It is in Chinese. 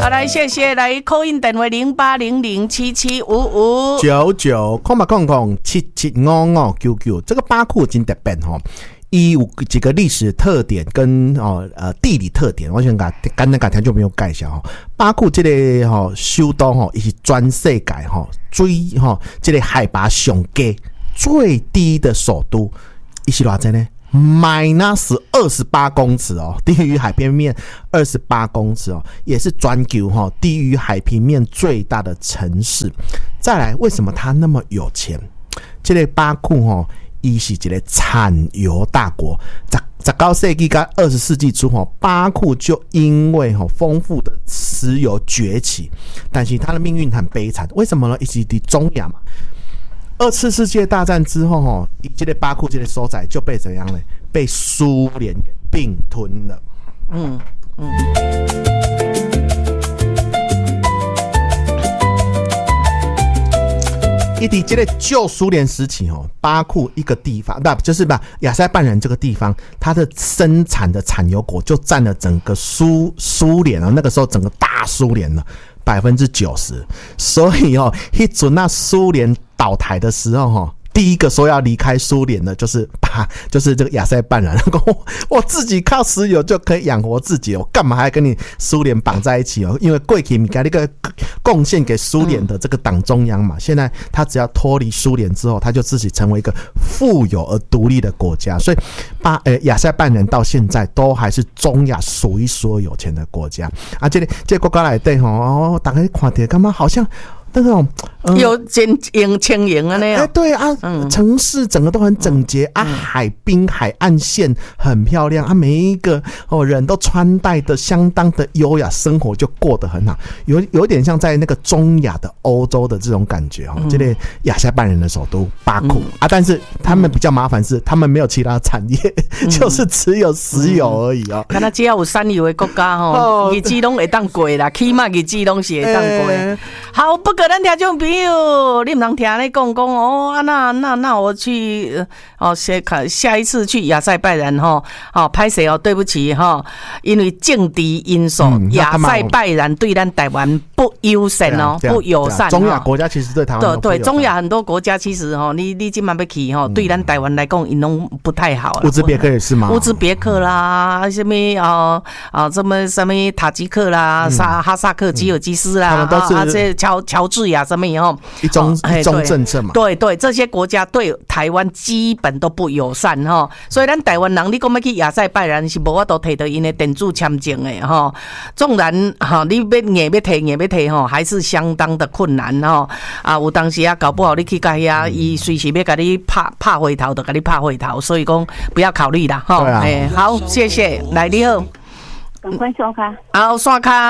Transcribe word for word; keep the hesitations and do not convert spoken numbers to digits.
好，来谢谢，来call in电话零八零零七七五五九九空八空空七七五五九九，这个巴库真特别哈。伊有几个历史特点跟哦呃地理特点，我想甲简单甲听就没有介绍吼。巴库这个吼首都吼，伊是全世界吼最吼这个海拔上低最低的首都，伊是偌济呢 ？minus 二十八公尺哦，低于海平面二十八公尺哦，也是全球哈低于海平面最大的城市。再来，为什么他那么有钱？这个巴库吼。伊是一个产油大国，十九世纪跟二十世纪初，巴库就因为丰富的石油崛起，但是他的命运很悲惨。为什么呢？伊是在中亚嘛。二次世界大战之后，伊这个巴库这个所在就被怎样呢？被苏联给并吞了。嗯嗯。伊伫这个旧苏联时期哦，巴库一个地方，不就是把亚塞拜然这个地方，它的生产的产油国就占了整个苏苏联啊，那个时候整个大苏联了百分之九十，所以哦，迄阵那苏联倒台的时候哦。第一个说要离开苏联的，就是把就是这个亚塞拜然，我自己靠石油就可以养活自己，我干嘛还跟你苏联绑在一起哦？因为过去你给那个贡献给苏联的这个党中央嘛，现在他只要脱离苏联之后，他就自己成为一个富有而独立的国家，所以巴呃亚塞拜然到现在都还是中亚数一数二有钱的国家啊。这个这个国家内底吼，哦，大家看起来干嘛好像。那种、嗯、 有真营轻盈啊那样， 哎、欸，对啊、嗯，城市整个都很整洁、嗯、啊，海滨海岸线很漂亮啊，每一个哦人都穿戴的相当的优雅，生活就过得很好，有有点像在那个中亚的欧洲的这种感觉哦。嗯、这类亚塞拜然的首都巴库、嗯、啊，但是他们比较麻烦是，他们没有其他产业，嗯、就是只有石油而已哦。 看他只要有产油的国家吼，日子拢会当过啦，起码日子拢是会当过。欸、好，不过咱听众朋友，你唔通听你讲讲哦，那那那我去哦，下下一次去亚塞拜然哈，哦，拍谁哦？对不起哈，因为政治因素，嗯、亚塞拜然对咱台湾不友善哦，不友善。 中亚国家其实对台湾都对对，中亚很多国家其实哈，你你今晚要去哈，对咱台湾来讲，因拢不太好。 乌兹别克也是吗？ 乌兹别克啦，什么啊啊，什么什么塔吉克啦，萨、嗯、哈萨克、吉尔吉斯啦， 他们都是啊，这乔乔治亚什么以后一中、哦、一中政策嘛。 对 对, 对，这些国家对台湾基本都不友善哈，所以咱台湾人你讲要去亚塞拜然是无法度摕到因的电子签证的哈。纵然哈，你要硬要摕硬要摕哈，还是相当的困难哈。啊，有当时啊，搞不好你去甲遐，伊随时要甲你拍拍回头，就甲你拍回头，所以讲不要考虑啦哈。哎、啊欸，好，谢谢，来你好， 赶快刷卡， 好刷卡。